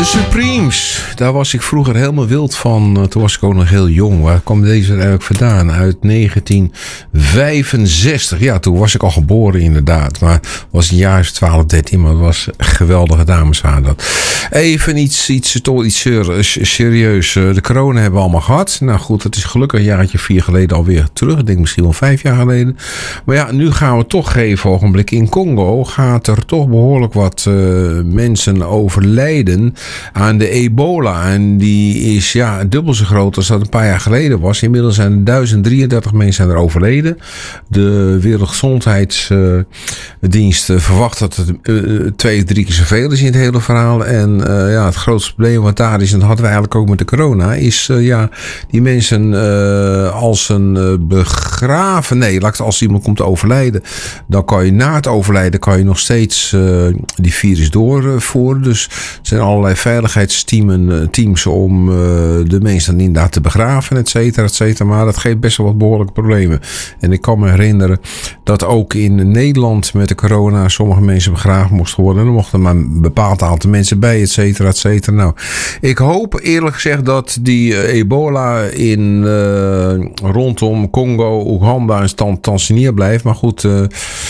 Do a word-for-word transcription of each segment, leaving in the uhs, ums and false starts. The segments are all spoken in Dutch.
De Supremes, daar was ik vroeger helemaal wild van. Toen was ik ook nog heel jong. Waar kwam deze er eigenlijk vandaan? Uit negentien vijfenzestig. Ja, toen was ik al geboren inderdaad. Maar was een jaar twaalf, dertien. Maar het was geweldige dames waren dat. Even iets, iets, toch iets serieus. De corona hebben we allemaal gehad. Nou goed, het is gelukkig een jaartje vier geleden alweer terug. Ik denk misschien wel vijf jaar geleden. Maar ja, nu gaan we toch even ogenblik. In Congo gaat er toch behoorlijk wat uh, mensen overlijden aan de ebola. En die is ja dubbel zo groot als dat een paar jaar geleden was. Inmiddels zijn er duizend drieëndertig mensen er overleden. De Wereldgezondheidsdienst uh, verwacht dat het uh, twee, drie keer zoveel is in het hele verhaal. En uh, ja, het grootste probleem wat daar is, en dat hadden we eigenlijk ook met de corona, is uh, ja, die mensen uh, als een uh, begraven, nee, als iemand komt te overlijden, dan kan je na het overlijden kan je nog steeds uh, die virus doorvoeren. Dus er zijn allerlei veiligheidsteams teams om uh, de mensen dan inderdaad te begraven, et cetera, et cetera. Maar dat geeft best wel wat behoorlijke problemen. En ik kan me herinneren dat ook in Nederland met de corona sommige mensen begraven moesten worden. En er mochten maar een bepaald aantal mensen bij, et cetera, et cetera. Nou, ik hoop eerlijk gezegd dat die uh, ebola in uh, rondom Congo, Oeganda en Tanzania blijft. Maar goed, uh, uh,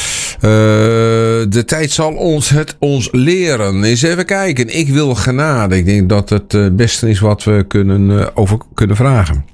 de tijd zal ons het ons leren. Eens even kijken. Ik wil genade. Ik denk dat het het beste is wat we kunnen, uh, over kunnen vragen.